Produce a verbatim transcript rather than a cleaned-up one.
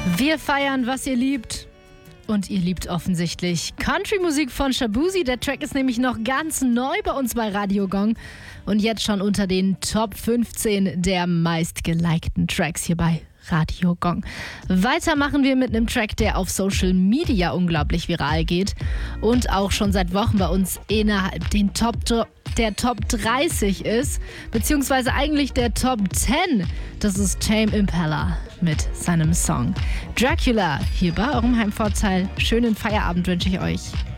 Wir feiern, was ihr liebt. Und ihr liebt offensichtlich Country-Musik von Shaboozey. Der Track ist nämlich noch ganz neu bei uns bei Radio Gong. Und jetzt schon unter den Top fünfzehn der meistgelikten Tracks hier bei Radio Gong. Weiter machen wir mit einem Track, der auf Social Media unglaublich viral geht. Und auch schon seit Wochen bei uns innerhalb den Top, der Top dreißig ist. Beziehungsweise eigentlich der Top zehn. Das ist Tame Impala mit seinem Song Dracula hier bei eurem Heimvorteil. Schönen Feierabend wünsche ich euch.